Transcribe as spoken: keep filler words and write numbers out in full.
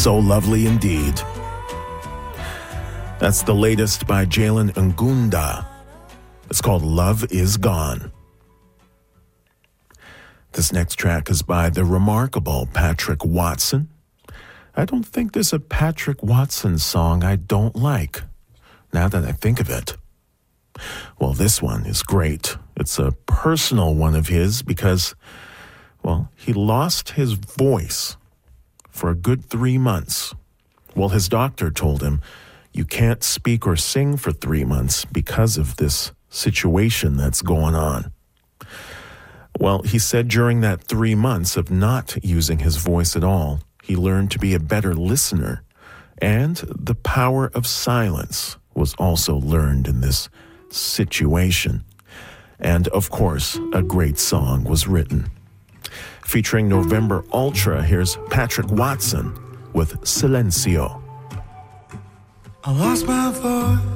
So lovely indeed. That's the latest by Jalen Ngunda. It's called Love Is Gone. This next track is by the remarkable Patrick Watson. I don't think there's a Patrick Watson song I don't like, now that I think of it. Well, this one is great. It's a personal one of his because, well, he lost his voice for a good three months. Well, his doctor told him, you can't speak or sing for three months because of this situation that's going on. Well, he said during that three months of not using his voice at all, he learned to be a better listener, and the power of silence was also learned in this situation. And, of course, a great song was written. Featuring November Ultra, here's Patrick Watson with Silencio. I lost my voice